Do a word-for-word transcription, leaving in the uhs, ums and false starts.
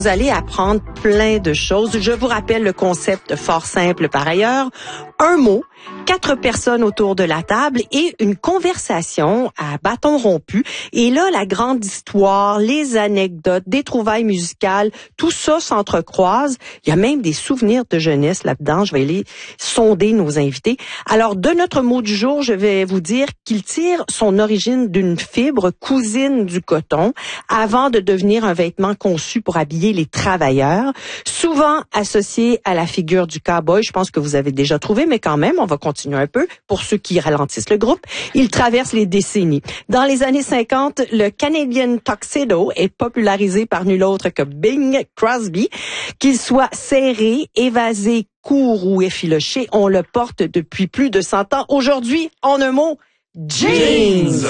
Vous allez apprendre plein de choses. Je vous rappelle le concept fort simple par ailleurs. Un mot, quatre personnes autour de la table et une conversation à bâton rompu. Et là, la grande histoire, les anecdotes, des trouvailles musicales, tout ça s'entrecroise. Il y a même des souvenirs de jeunesse là-dedans. Je vais aller sonder nos invités. Alors, de notre mot du jour, je vais vous dire qu'il tire son origine d'une fibre cousine du coton avant de devenir un vêtement conçu pour habiller les travailleurs, souvent associé à la figure du cowboy. Je pense que vous avez déjà trouvé, mais quand même, on va continuer un peu pour ceux qui ralentissent le groupe. Il traverse les décennies. Dans les années cinquante, le Canadian Tuxedo est popularisé par nul autre que Bing Crosby. Qu'il soit serré, évasé, court ou effiloché, on le porte depuis plus de cent ans. Aujourd'hui, en un mot, jeans!